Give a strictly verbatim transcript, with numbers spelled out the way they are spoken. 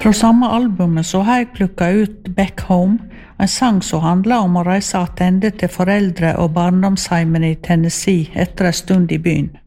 Fra samme albumet så har jeg plukket ut Back Home, en sang som handler om å reise attende til foreldre og barndomsheimen i Tennessee etter en stund i byen.